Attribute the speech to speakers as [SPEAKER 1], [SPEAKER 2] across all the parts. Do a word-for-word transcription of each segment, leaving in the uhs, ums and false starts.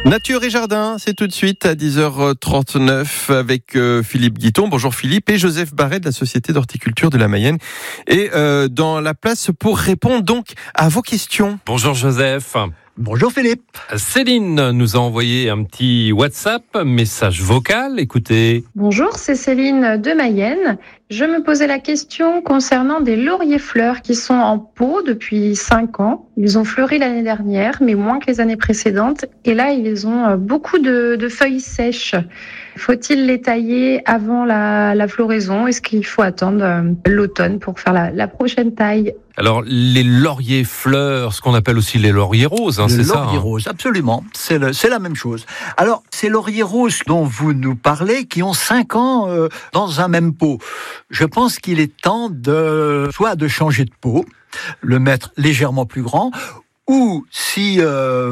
[SPEAKER 1] Nature et Jardin, c'est tout de suite à dix heures trente-neuf avec euh, Philippe Guiton. Bonjour Philippe, et Joseph Barret de la Société d'horticulture de la Mayenne. Et euh, dans la place pour répondre donc à vos questions.
[SPEAKER 2] Bonjour Joseph.
[SPEAKER 3] Bonjour Philippe.
[SPEAKER 2] Céline nous a envoyé un petit WhatsApp, message vocal, écoutez.
[SPEAKER 4] Bonjour, c'est Céline de Mayenne. Je me posais la question concernant des lauriers fleurs qui sont en pot depuis cinq ans. Ils ont fleuri l'année dernière, mais moins que les années précédentes. Et là, ils ont beaucoup de, de feuilles sèches. Faut-il les tailler avant la, la floraison ? Est-ce qu'il faut attendre euh, l'automne pour faire la, la prochaine taille ?
[SPEAKER 2] Alors, les lauriers fleurs, ce qu'on appelle aussi les lauriers roses, hein, c'est ça ?
[SPEAKER 3] Les lauriers roses, absolument. C'est, le, c'est la même chose. Alors, ces lauriers roses dont vous nous parlez, qui ont cinq ans euh, dans un même pot, je pense qu'il est temps de soit de changer de pot, le mettre légèrement plus grand, ou si euh,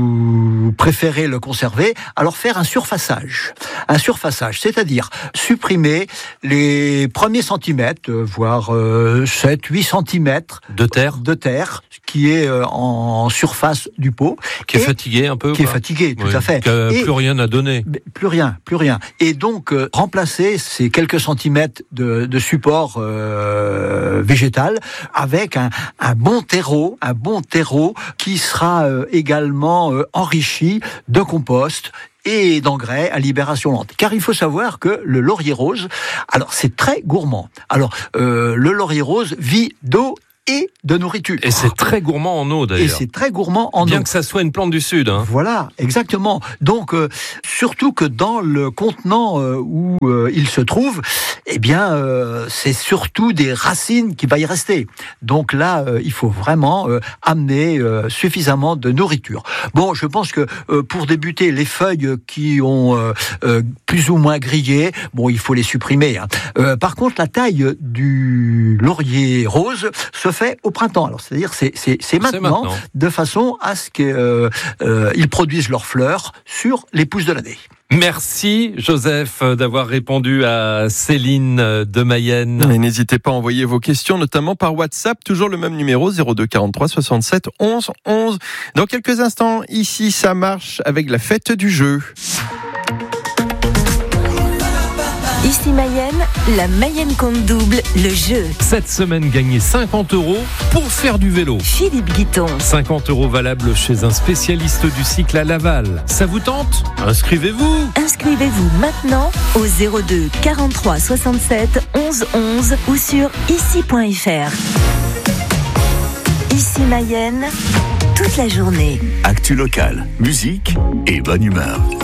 [SPEAKER 3] vous préférez le conserver, alors faire un surfaçage. Un surfaçage, c'est-à-dire supprimer les premiers centimètres, voire euh, sept, huit centimètres
[SPEAKER 2] de terre,
[SPEAKER 3] de terre qui est euh, en surface du pot.
[SPEAKER 2] Qui est fatigué un peu.
[SPEAKER 3] Qui
[SPEAKER 2] quoi.
[SPEAKER 3] est fatigué, tout
[SPEAKER 2] oui,
[SPEAKER 3] à fait.
[SPEAKER 2] Qui n'a
[SPEAKER 3] et,
[SPEAKER 2] plus rien à donner.
[SPEAKER 3] Plus rien, plus rien. Et donc, euh, remplacer ces quelques centimètres de, de support euh, végétal avec un, un bon terreau, un bon terreau qui sera euh, également euh, enrichi de compost et d'engrais à libération lente. Car il faut savoir que le laurier rose, alors c'est très gourmand. Alors, euh, le laurier rose vit d'eau et de nourriture.
[SPEAKER 2] Et c'est très gourmand en eau d'ailleurs.
[SPEAKER 3] Et c'est très gourmand en
[SPEAKER 2] Bien
[SPEAKER 3] eau.
[SPEAKER 2] que ça soit une plante du Sud. Hein.
[SPEAKER 3] Voilà, exactement. Donc, euh, surtout que dans le contenant euh, où euh, il se trouve, eh bien, euh, c'est surtout des racines qui va y rester. Donc là, euh, il faut vraiment euh, amener euh, suffisamment de nourriture. Bon, je pense que euh, pour débuter, les feuilles qui ont euh, euh, plus ou moins grillé, bon, il faut les supprimer. Hein. Euh, par contre, la taille du laurier rose se fait au printemps. Alors, c'est-à-dire, c'est, c'est, c'est, maintenant, c'est maintenant, de façon à ce qu'ils euh, euh, produisent leurs fleurs sur les pousses de l'année.
[SPEAKER 2] Merci Joseph d'avoir répondu à Céline de Mayenne.
[SPEAKER 1] Et n'hésitez pas à envoyer vos questions, notamment par WhatsApp, toujours le même numéro, zéro deux quarante-trois soixante-sept onze onze. Dans quelques instants, ici ça marche avec la fête du jeu.
[SPEAKER 5] Ici Mayenne, la Mayenne compte double, le jeu.
[SPEAKER 2] Cette semaine, gagnez cinquante euros pour faire du vélo.
[SPEAKER 5] Philippe Guiton.
[SPEAKER 2] cinquante euros valables chez un spécialiste du cycle à Laval. Ça vous tente ? Inscrivez-vous.
[SPEAKER 5] Inscrivez-vous maintenant au zéro deux quarante-trois soixante-sept onze onze ou sur ici point f r. Ici Mayenne, toute la journée.
[SPEAKER 6] Actu locale, musique et bonne humeur.